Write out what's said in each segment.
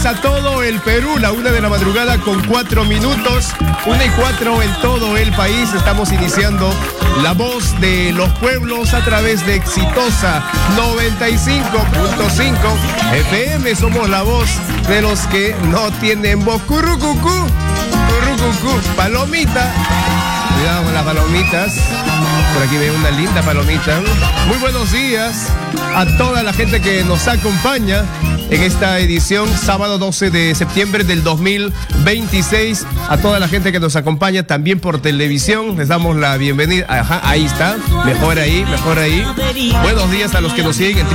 a todo el Perú, la 1 de la madrugada con 4 minutos, 1:04 en todo el país. Estamos iniciando La Voz de los Pueblos a través de Exitosa 95.5 FM. Somos la voz de los que no tienen voz. Currucucú, currucucú, palomita. Cuidado con las palomitas. Por aquí veo una linda palomita. Muy buenos días a toda la gente que nos acompaña en esta edición, sábado 12 de septiembre del 2026. A toda la gente que nos acompaña también por televisión, les damos la bienvenida. Ajá, ahí está. Mejor ahí, mejor ahí. Buenos días a los que nos siguen en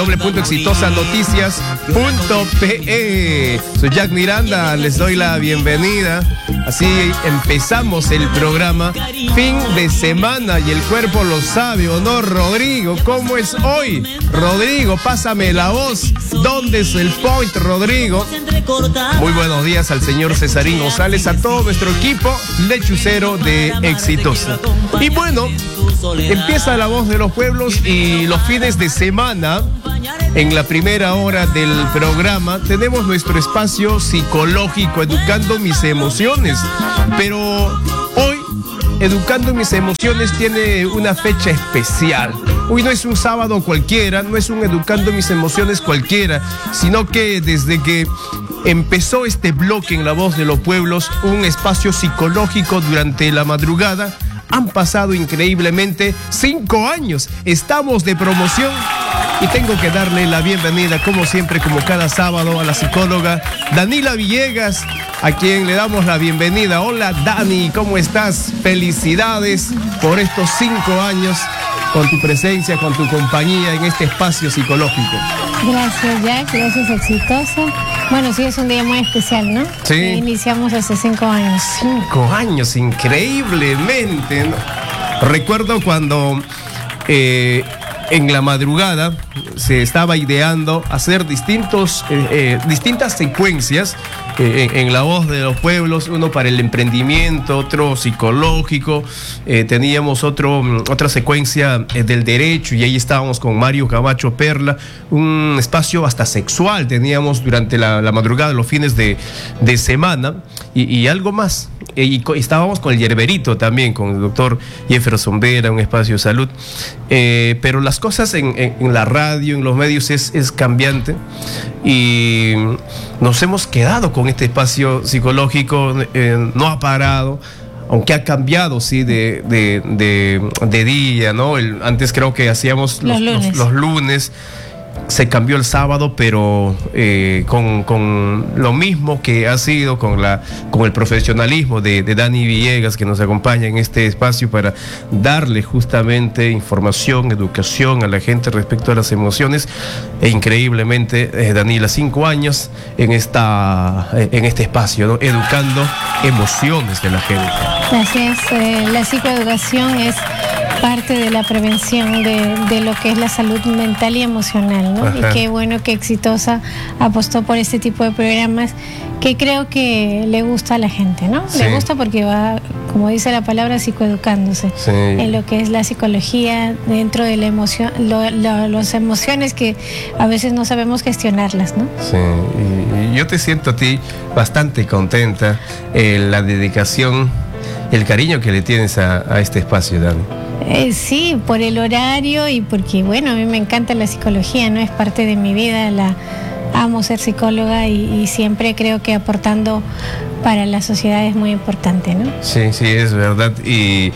www.exitosanoticias.pe. Soy Jack Miranda, les doy la bienvenida. Así empezamos el programa. Fin de semana y el cuerpo lo sabe, ¿o no, Rodrigo? ¿Cómo es hoy? Rodrigo, pásame la voz. ¿Dónde es el point, Rodrigo? Muy buenos días al señor Cesarín González, a todo nuestro equipo lechucero de Exitosa. Y bueno, empieza La Voz de los Pueblos y los fines de semana, en la primera hora del programa, tenemos nuestro espacio psicológico, Educando Mis Emociones. Pero hoy, Educando Mis Emociones tiene una fecha especial. Hoy no es un sábado cualquiera, no es un Educando Mis Emociones cualquiera, sino que desde que empezó este bloque en La Voz de los Pueblos, un espacio psicológico durante la madrugada, han pasado increíblemente 5 años. Estamos de promoción y tengo que darle la bienvenida, como siempre, como cada sábado, a la psicóloga Danila Villegas, a quien le damos la bienvenida. Hola, Dani, ¿cómo estás? Felicidades por estos 5 años con tu presencia, con tu compañía en este espacio psicológico. Gracias, Jack. Gracias, Exitosa. Bueno, sí, es un día muy especial, ¿no? Sí. Iniciamos hace 5 años. 5 años, increíblemente, ¿no? Recuerdo cuando en la madrugada se estaba ideando hacer distintas secuencias en La Voz de los Pueblos, uno para el emprendimiento, otro psicológico, teníamos otra secuencia del derecho, y ahí estábamos con Mario Camacho Perla, un espacio hasta sexual teníamos durante la madrugada, los fines de semana, y algo más. Y estábamos con el Yerberito también, con el doctor Jefferson Vera, un espacio de salud. Pero las cosas en la radio, en los medios, es cambiante. Y nos hemos quedado con este espacio psicológico, no ha parado. Aunque ha cambiado, sí, de día, ¿no? Antes creo que hacíamos los lunes. Se cambió el sábado, pero con lo mismo que ha sido con el profesionalismo de Dani Villegas, que nos acompaña en este espacio para darle justamente información, educación a la gente respecto a las emociones. E increíblemente, Danila, 5 años en este espacio, ¿no? Educando emociones de la gente. Así es, la psicoeducación es parte de la prevención de lo que es la salud mental y emocional, ¿no? Ajá. Y qué bueno que Exitosa apostó por este tipo de programas que creo que le gusta a la gente, ¿no? Sí. Le gusta porque va, como dice la palabra, psicoeducándose, Sí. en lo que es la psicología dentro de la emoción, las emociones que a veces no sabemos gestionarlas, ¿no? Sí, y yo te siento a ti bastante contenta, la dedicación, el cariño que le tienes a este espacio, Dani. Sí, por el horario y porque, bueno, a mí me encanta la psicología, ¿no? Es parte de mi vida, amo ser psicóloga y siempre creo que aportando para la sociedad es muy importante, ¿no? Sí, sí, es verdad. Y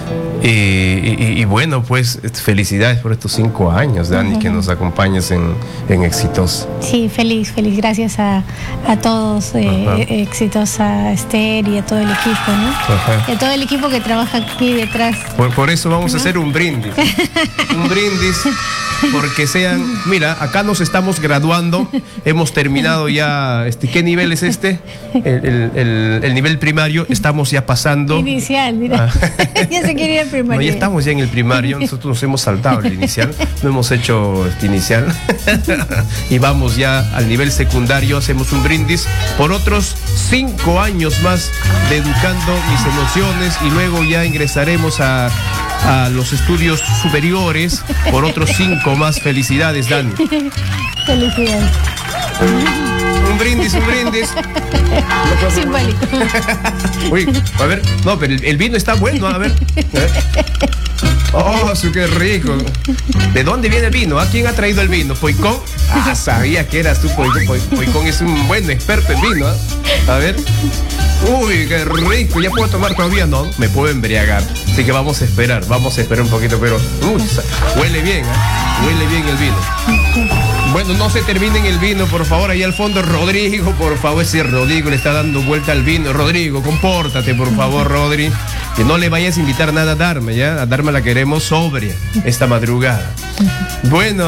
bueno, pues felicidades por estos 5 años, Dani, que nos acompañas en Exitosa. Sí, feliz. Gracias a todos, Exitosa, Esther, y a todo el equipo, ¿no? Ajá. Y a todo el equipo que trabaja aquí detrás. Por eso vamos a hacer un brindis. Un brindis, porque mira, acá nos estamos graduando, hemos terminado ya, ¿qué nivel es este? El nivel primario, estamos ya pasando. Inicial, mira. Ya se quiere ir al primario. No, ya estamos ya en el primario, nosotros nos hemos saltado el inicial, no hemos hecho inicial. Y vamos ya al nivel secundario, hacemos un brindis por otros 5 años más de Educando Mis Emociones, y luego ya ingresaremos a los estudios superiores por otros 5 más. Felicidades, Dani. Felicidades. Un un brindis. Simbólico. Uy, a ver, no, pero el vino está bueno, a ver. Oh, qué rico. ¿De dónde viene el vino? ¿A quién ha traído el vino? ¿Poicón? Ah, sabía que eras tú, Poicón. Poicón es un buen experto en vino, ¿eh? A ver. Uy, qué rico. ¿Ya puedo tomar todavía? No, me puedo embriagar. Así que vamos a esperar un poquito, pero huele bien, ¿eh? Huele bien el vino. Bueno, no se terminen el vino, por favor. Ahí al fondo, Rodrigo, por favor. Ese Rodrigo le está dando vuelta al vino. Rodrigo, compórtate, por favor, Rodri. Que no le vayas a invitar nada a Dharma, ¿ya? A Dharma la queremos sobria esta madrugada. Bueno,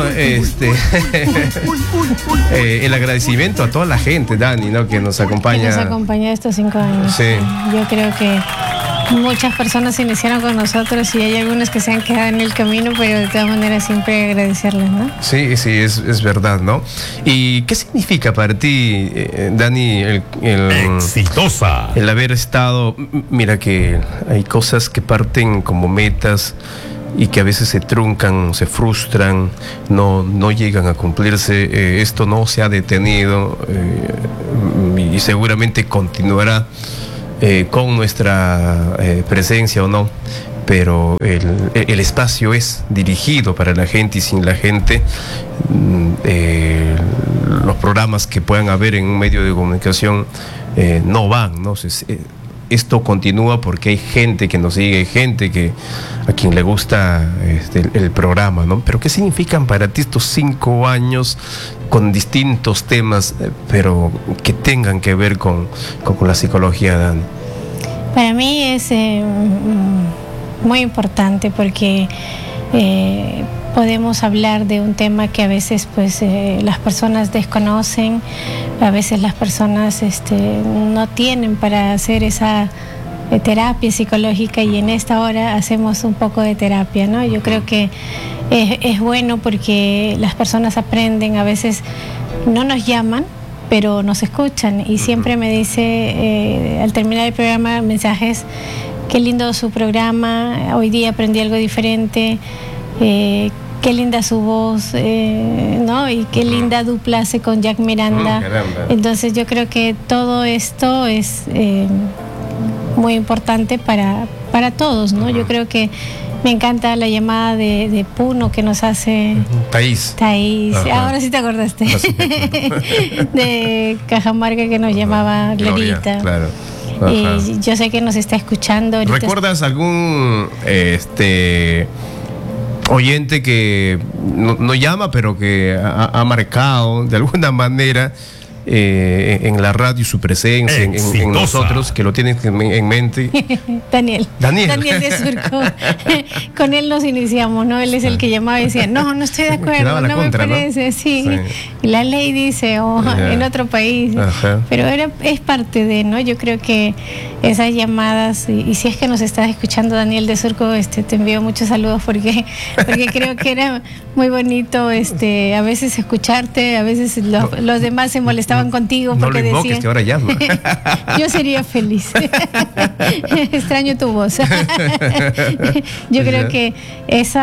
el agradecimiento a toda la gente, Dani, ¿no? Que nos acompaña. Que nos acompaña estos 5 años. Sí. Yo creo que muchas personas se iniciaron con nosotros y hay algunas que se han quedado en el camino, pero de todas maneras siempre agradecerles, ¿no? Sí, es verdad, ¿no? ¿Y qué significa para ti, Dani, exitosa, el haber estado? Mira que hay cosas que parten como metas y que a veces se truncan, se frustran, no llegan a cumplirse. Esto no se ha detenido y seguramente continuará con nuestra presencia o no, pero el espacio es dirigido para la gente y sin la gente los programas que puedan haber en un medio de comunicación no van, ¿no? Esto continúa porque hay gente que nos sigue, gente a quien le gusta el programa, ¿no? Pero ¿qué significan para ti estos 5 años con distintos temas, pero que tengan que ver con la psicología, Dan? Para mí es muy importante porque podemos hablar de un tema que a veces pues las personas desconocen, a veces las personas no tienen para hacer esa terapia psicológica, y en esta hora hacemos un poco de terapia, ¿no? Yo creo que es bueno porque las personas aprenden, a veces no nos llaman, pero nos escuchan, y siempre me dice al terminar el programa mensajes: qué lindo su programa, hoy día aprendí algo diferente, qué linda su voz, ¿no? Y qué linda dupla hace con Jack Miranda. Entonces yo creo que todo esto es muy importante para todos, ¿no? Yo creo que me encanta la llamada de Puno que nos hace Thaís. Ahora sí te acordaste. De Cajamarca, que nos llamaba Glorita. Claro. Y yo sé que nos está escuchando. Ahorita. ¿Recuerdas algún oyente que no llama, pero que ha marcado de alguna manera en la radio su presencia en nosotros, que lo tienes en mente? Daniel de Surco. Con él nos iniciamos, ¿no? Él es el que llamaba y decía: no estoy de acuerdo, no me parece, ¿no? Sí. Y la ley dice, en otro país. Ajá. Pero es parte de, ¿no? Yo creo que esas llamadas, y si es que nos estás escuchando, Daniel de Surco, te envío muchos saludos porque creo que era muy bonito a veces escucharte, a veces los demás se molestaban contigo porque no lo invoques, decían que ahora llama. Yo sería feliz. Extraño tu voz. Yo creo que eso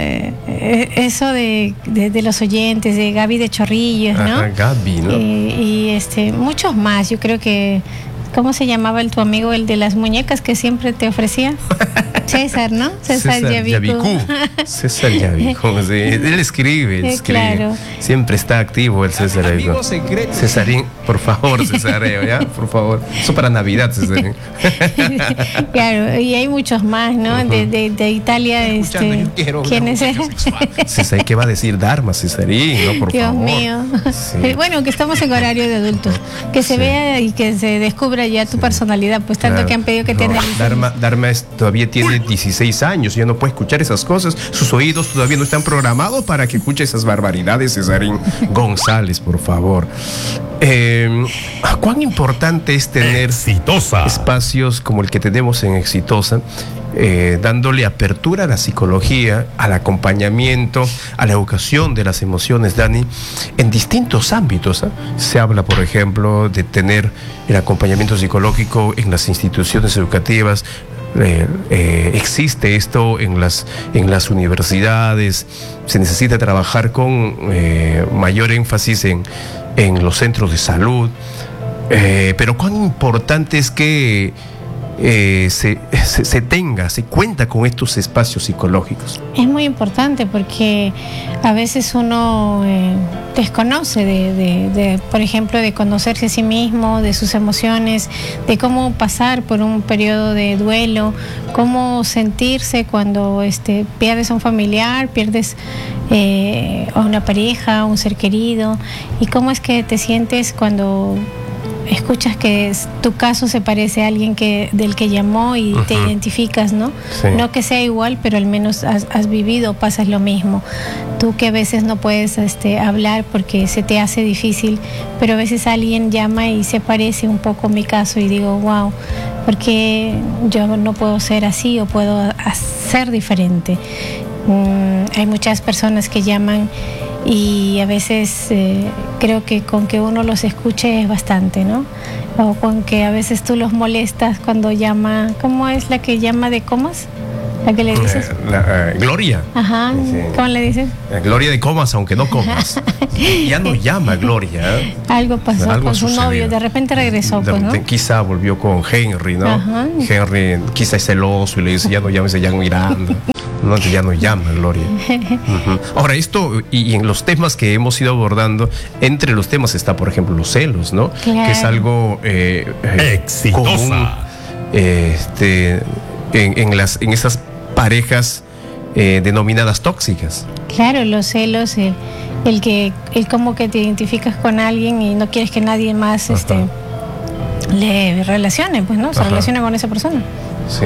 de los oyentes, de Gaby de Chorrillos, ¿no? Ajá, Gaby, ¿no? Y muchos más. Yo creo que, ¿cómo se llamaba tu amigo, el de las muñecas que siempre te ofrecía? César, ¿no? César Yavicú. César Yavicú, sí. Él escribe. Claro. Siempre está activo el César Yavicú. Cesarín, por favor, Cesareo, ¿ya? Por favor. Eso para Navidad, Cesarín. Claro, y hay muchos más, ¿no? De Italia, ¿quiénes eran? César, ¿qué va a decir Dharma, Cesarín? No, por Dios favor. Dios mío. Sí. Bueno, que estamos en horario de adultos. Que se vea y que se descubra ya tu personalidad, pues tanto que han pedido que te analicen. Dharma todavía tiene 16 años, ya no puede escuchar esas cosas. Sus oídos todavía no están programados para que escuche esas barbaridades, Cesarín González, por favor. ¿Cuán importante es tener espacios como el que tenemos en Exitosa, dándole apertura a la psicología, al acompañamiento, a la educación de las emociones, Dani, en distintos ámbitos? Se habla, por ejemplo, de tener el acompañamiento psicológico en las instituciones educativas. Existe esto en las universidades. Se necesita trabajar con mayor énfasis en los centros de salud, pero cuán importante es que se cuenta con estos espacios psicológicos. Es muy importante porque a veces uno desconoce por ejemplo, de conocerse a sí mismo, de sus emociones, de cómo pasar por un periodo de duelo, cómo sentirse cuando pierdes a un familiar, pierdes a una pareja, un ser querido, y cómo es que te sientes cuando escuchas que tu caso se parece a alguien del que llamó y te identificas, ¿no? Sí. No que sea igual, pero al menos has vivido, pasas lo mismo. Tú que a veces no puedes hablar porque se te hace difícil, pero a veces alguien llama y se parece un poco a mi caso y digo, wow, porque yo no puedo ser así o puedo ser diferente. Hay muchas personas que llaman y a veces creo que con que uno los escuche es bastante, ¿no? O con que a veces tú los molestas cuando llama. ¿Cómo es la que llama de comas? ¿La que le dices? Gloria. Ajá, sí. ¿Cómo le dices? Gloria de comas, aunque no comas. Ya no llama Gloria. Algo pasó con su novio, de repente regresó, pues, ¿no? Quizá volvió con Henry, ¿no? Ajá. Henry quizá es celoso y le dice, ya no llames, ya Miranda. No, ya no llama Gloria. Ahora, esto, y en los temas que hemos ido abordando, entre los temas está, por ejemplo, los celos, ¿no? Claro. Que es algo exitosa. común, en esas parejas denominadas tóxicas. Claro, los celos, el como que te identificas con alguien y no quieres que nadie más le relacione, pues, ¿no? Se relacione con esa persona. Sí.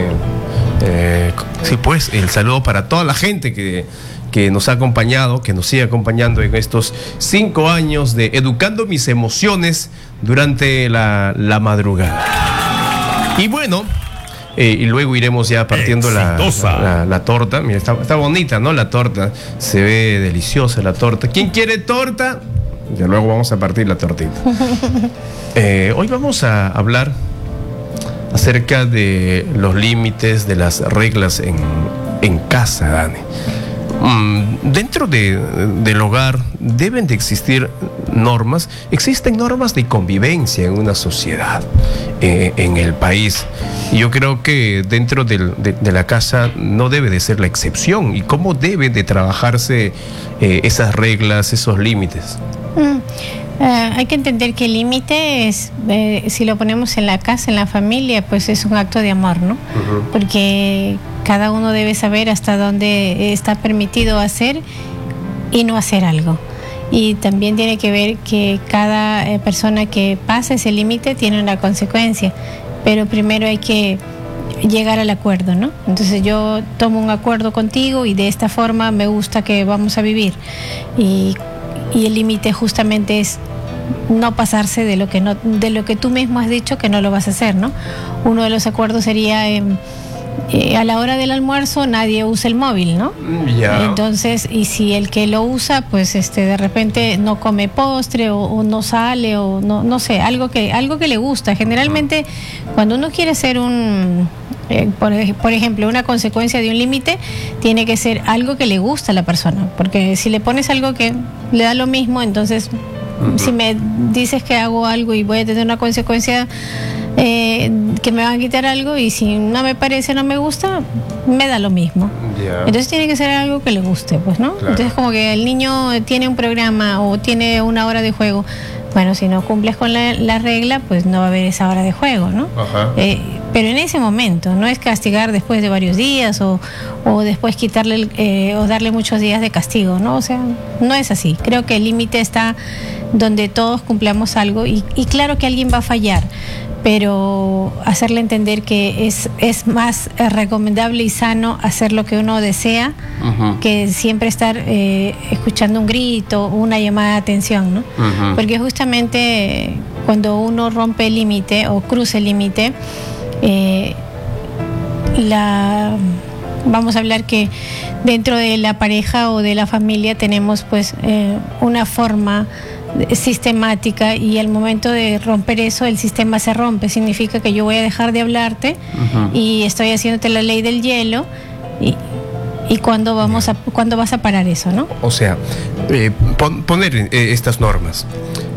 Sí, pues, el saludo para toda la gente que nos ha acompañado, que nos sigue acompañando en estos 5 años de Educando Mis Emociones durante la madrugada. Y bueno, y luego iremos ya partiendo la torta. Mira, está bonita, ¿no? La torta, se ve deliciosa la torta. ¿Quién quiere torta? Ya luego vamos a partir la tortita. Hoy vamos a hablar acerca de los límites, de las reglas en casa, Dani. Dentro del hogar deben de existir normas. Existen normas de convivencia en una sociedad, en el país. Y yo creo que dentro de la casa no debe de ser la excepción. ¿Y cómo deben de trabajarse esas reglas, esos límites? Hay que entender que el límite es, si lo ponemos en la casa, en la familia, pues es un acto de amor, ¿no? Porque cada uno debe saber hasta dónde está permitido hacer y no hacer algo. Y también tiene que ver que cada persona que pasa ese límite tiene una consecuencia, pero primero hay que llegar al acuerdo, ¿no? Entonces yo tomo un acuerdo contigo y de esta forma me gusta que vamos a vivir. Y el límite justamente es no pasarse de lo que tú mismo has dicho que no lo vas a hacer, ¿no? Uno de los acuerdos sería a la hora del almuerzo nadie usa el móvil, ¿no? Ya. Entonces, y si el que lo usa, pues de repente no come postre o no sale o no sé, algo que le gusta. Generalmente, cuando uno quiere hacer por ejemplo, una consecuencia de un límite, tiene que ser algo que le gusta a la persona, porque si le pones algo que le da lo mismo, entonces si me dices que hago algo y voy a tener una consecuencia que me van a quitar algo, y si no me parece, no me gusta, me da lo mismo. Yeah. Entonces tiene que ser algo que le guste, pues, ¿no? Claro. Entonces, como que el niño tiene un programa o tiene una hora de juego. Bueno, si no cumples con la regla, pues no va a haber esa hora de juego, ¿no? Ajá. Pero en ese momento, no es castigar después de varios días o después quitarle o darle muchos días de castigo, ¿no? O sea, no es así. Creo que el límite está donde todos cumplamos algo y claro que alguien va a fallar, pero hacerle entender que es más recomendable y sano hacer lo que uno desea, que siempre estar escuchando un grito o una llamada de atención, ¿no? Porque justamente cuando uno rompe el límite o cruza el límite, vamos a hablar que dentro de la pareja o de la familia tenemos pues una forma sistemática, y al momento de romper eso, el sistema se rompe. Significa que yo voy a dejar de hablarte y estoy haciéndote la ley del hielo, y ¿cuándo vas a parar eso, no? O sea, poner estas normas.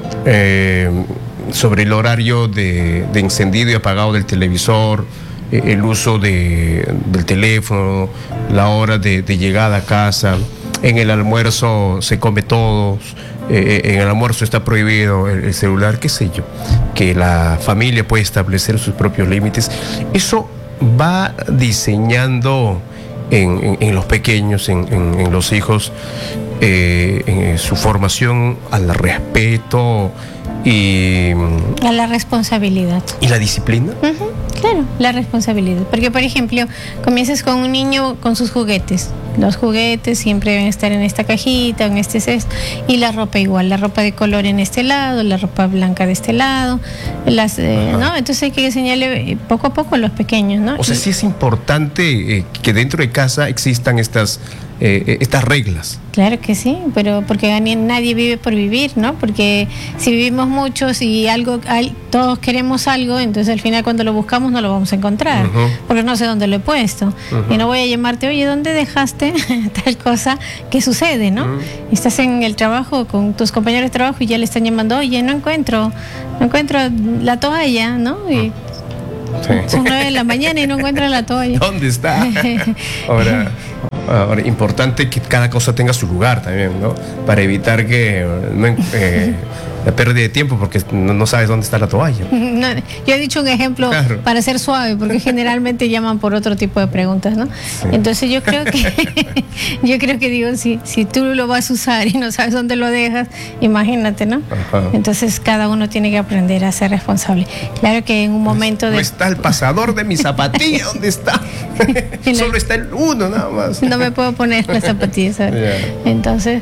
sobre el horario de encendido y apagado del televisor, el uso del teléfono, la hora de llegada a casa. En el almuerzo se come todos, en el almuerzo está prohibido el celular, qué sé yo, que la familia puede establecer sus propios límites. Eso va diseñando en los pequeños, en los hijos, en su formación al respeto y a la responsabilidad. ¿Y la disciplina? Uh-huh, claro, la responsabilidad. Porque, por ejemplo, comienzas con un niño con sus juguetes. Los juguetes siempre deben estar en esta cajita, en este cesto. Y la ropa igual, la ropa de color en este lado, la ropa blanca de este lado. ¿No? Entonces hay que enseñarle poco a poco a los pequeños, ¿no? O sea, sí es importante que dentro de casa existan estas reglas. Claro que sí, pero porque nadie vive por vivir, ¿no? Porque si vivimos muchos y todos queremos algo, entonces al final cuando lo buscamos no lo vamos a encontrar, uh-huh, porque no sé dónde lo he puesto. Uh-huh. Y no voy a llamarte, oye, ¿dónde dejaste tal cosa? ¿Qué sucede, no? Uh-huh. Estás en el trabajo con tus compañeros de trabajo y ya le están llamando, oye, no encuentro la toalla, ¿no? Y sí, son 9 de la mañana y no encuentran la toalla. ¿Dónde está? Ahora, importante que cada cosa tenga su lugar también, ¿no? Para evitar que la pérdida de tiempo, porque no sabes dónde está la toalla. No, yo he dicho un ejemplo, claro, para ser suave, porque generalmente llaman por otro tipo de preguntas, ¿no? Sí. Entonces yo creo que digo, si tú lo vas a usar y no sabes dónde lo dejas, imagínate, ¿no? Ajá. Entonces cada uno tiene que aprender a ser responsable. Claro que en un momento no está el pasador de mi zapatilla, ¿dónde está? Solo está el uno nada más. No me puedo poner las zapatillas, ¿sabes? Yeah. Entonces